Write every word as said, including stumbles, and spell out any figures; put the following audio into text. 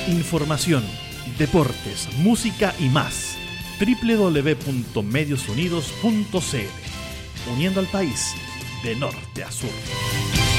Información, deportes, música y más. doble u doble u doble u punto medios unidos punto c l. Uniendo al país de norte a sur.